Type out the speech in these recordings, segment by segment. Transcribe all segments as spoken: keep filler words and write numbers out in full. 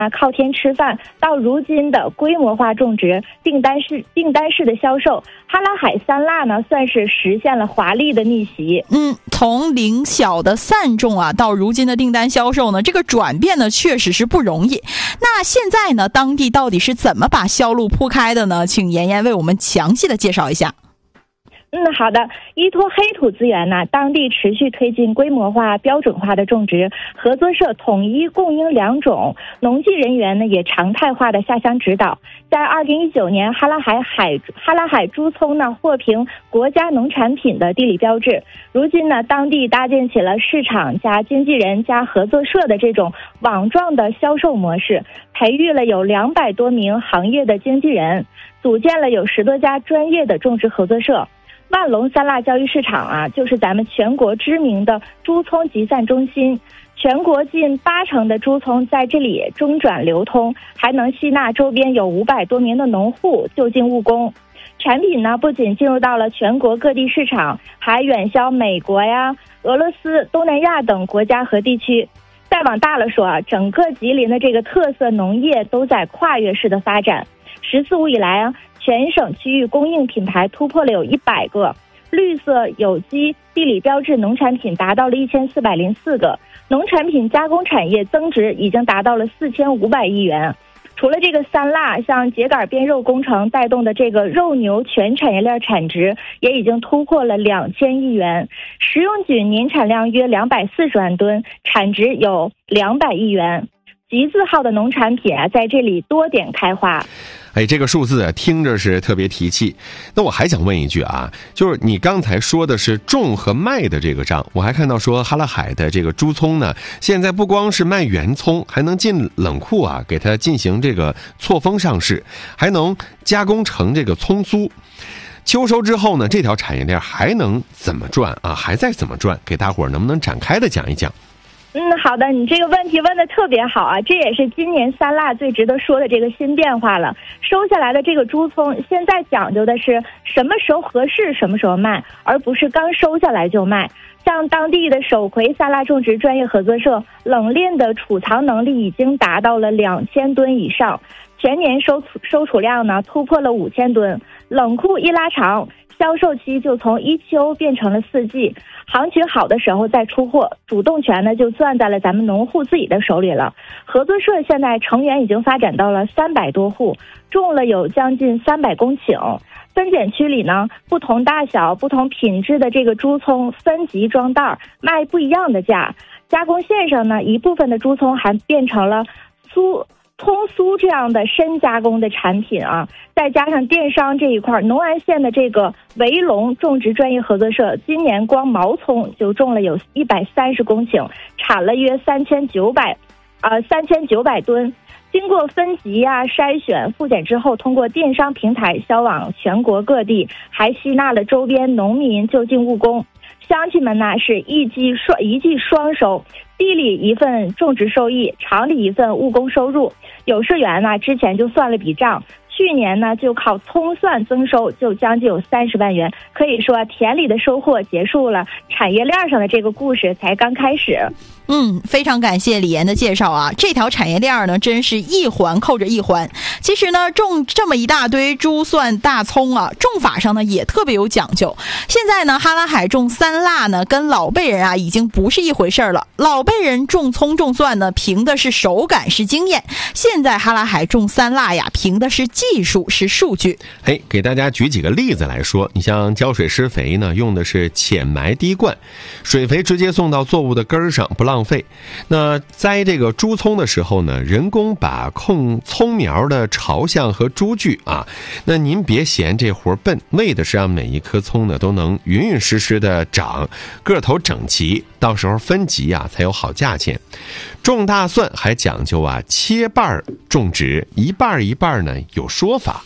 啊，靠天吃饭，到如今的规模化种植、订单式订单式的销售，哈拉海三辣呢，算是实现了华丽的逆袭。 嗯，从零小的散种啊，到如今的订单销售呢，这个转变呢，确实是不容易。那现在呢，当地到底是怎么把销路铺开的呢？请妍妍为我们详细的介绍一下。 嗯，好的。依托黑土资源呢，当地持续推进规模化、标准化的种植，合作社统一供应良种，农技人员呢也常态化的下乡指导。在二零一九年，哈拉海海哈拉海猪葱呢获评国家农产品的地理标志。如今呢，当地搭建起了市场加经纪人加合作社的这种网状的销售模式，培育了有两百多名行业的经纪人，组建了有十多家专业的种植合作社。万隆三辣交易市场啊，就是咱们全国知名的猪葱集散中心，全国近八成的猪葱在这里中转流通，还能吸纳周边有五百多名的农户就近务工。产品呢，不仅进入到了全国各地市场，还远销美国呀、俄罗斯、东南亚等国家和地区。再往大了说啊，整个吉林的这个特色农业都在跨越式的发展。十四五以来啊，全省区域供应品牌突破了有一百个，绿色、有机、地理标志农产品达到了一千四百零四个，农产品加工产业增值已经达到了四千五百亿元。除了这个三辣，像秸秆变肉工程带动的这个肉牛全产业链产值也已经突破了两千亿元。食用菌年产量约两百四十万吨，产值有两百亿元。吉字号的农产品啊，在这里多点开花。 哎，这个数字啊，听着是特别提气。那我还想问一句啊，就是你刚才说的是种和卖的这个账，我还看到说哈拉海的这个猪葱呢，现在不光是卖原葱，还能进冷库啊，给它进行这个错封上市，还能加工成这个葱酥。秋收之后呢，这条产业链还能怎么转啊？还在怎么转？给大伙儿能不能展开的讲一讲？ 嗯，好的，你这个问题问得特别好啊，这也是今年三辣最值得说的这个新变化了。收下来的这个猪葱，现在讲究的是什么时候合适什么时候卖，而不是刚收下来就卖。像当地的首魁三辣种植专业合作社，冷链的储藏能力已经达到了两千吨以上，全年收收储量呢突破了五千吨，冷库一拉长，销售期就从一秋变成了四季，行情好的时候再出货，主动权呢就攥在了咱们农户自己的手里了。合作社现在成员已经发展到了三百多户，种了有将近三百公顷。分拣区里呢，不同大小、不同品质的这个猪葱分级装袋，卖不一样的价。加工线上呢，一部分的猪葱还变成了酥。葱酥这样的深加工的产品啊，再加上电商这一块，农安县的这个维龙种植专业合作社，今年光毛葱就种了有一百三十公顷，产了约三千九百，呃三千九百吨。经过分级啊、筛选、复检之后，通过电商平台销往全国各地，还吸纳了周边农民就近务工。乡亲们呢是一季双一季双收，地里一份种植收益，厂里一份务工收入。有社员呢之前就算了笔账，去年呢就靠葱蒜增收就将近有三十万元，可以说田里的收获结束了，产业链上的这个故事才刚开始。 嗯，非常感谢李岩的介绍啊！这条产业链呢，真是一环扣着一环。其实呢，种这么一大堆猪蒜大葱啊，种法上呢也特别有讲究。现在呢，哈拉海种三辣呢，跟老辈人啊已经不是一回事了。老辈人种葱种蒜呢，凭的是手感是经验；现在哈拉海种三辣呀，凭的是技术是数据。 哎，给大家举几个例子来说，你像浇水施肥呢，用的是浅埋滴灌，水肥直接送到作物的根上，不浪费。那栽这个猪葱的时候呢，人工把控葱苗的朝向和株距啊，那您别嫌这活笨，为的是让每一颗葱呢都能匀匀实实的长，个头整齐，到时候分级啊才有好价钱。种大蒜还讲究啊切瓣种植，一半一半呢有说法。 嗯。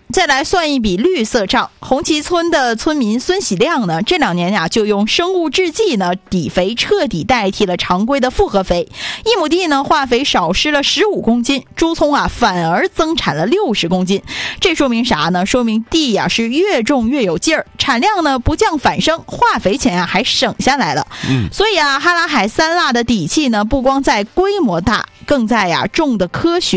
再来算一笔绿色账。红旗村的村民孙喜亮呢，这两年呀、啊、就用生物制剂呢底肥彻底代替了常规的复合肥，一亩地呢化肥少施了十五公斤，猪葱啊反而增产了六十公斤。这说明啥呢？说明地呀、啊、是越种越有劲儿，产量呢不降反升，化肥钱啊还省下来了。 嗯， 所以啊，哈拉海三辣的底气呢不光在规模大，更在呀、啊、种的科学。